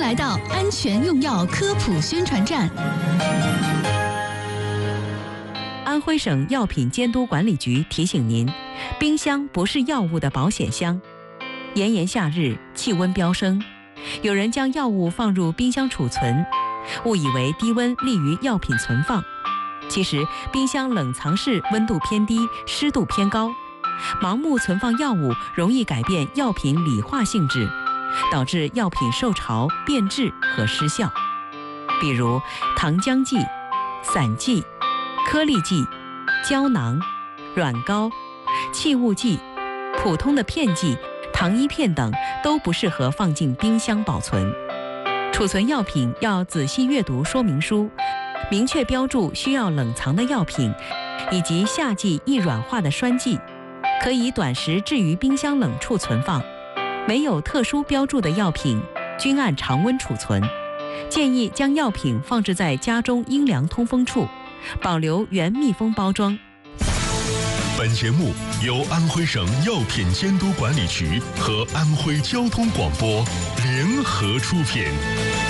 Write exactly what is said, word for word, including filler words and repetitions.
来到安全用药科普宣传站。 安徽省药品监督管理局提醒您，冰箱不是药物的保险箱。炎炎夏日，气温飙升，有人将药物放入冰箱储存，误以为低温利于药品存放。其实，冰箱冷藏室温度偏低，湿度偏高，盲目存放药物容易改变药品理化性质，导致药品受潮、变质和失效。比如糖浆剂、散剂、颗粒剂、胶囊、软膏、气雾剂、普通的片剂、糖衣片等都不适合放进冰箱保存。储存药品要仔细阅读说明书，明确标注需要冷藏的药品，以及夏季易软化的栓剂，可以短时置于冰箱冷处存放。没有特殊标注的药品，均按常温储存。建议将药品放置在家中阴凉通风处，保留原密封包装。 本节目由安徽省药品监督管理局和安徽交通广播联合出品。